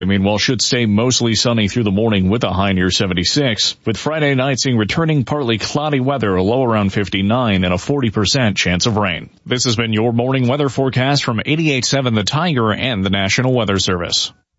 Meanwhile, should stay mostly sunny through the morning with a high near 76, with Friday night seeing returning partly cloudy weather, a low around 59, and a 40% chance of rain. This has been your morning weather forecast from 88.7 The Tiger and the National Weather Service.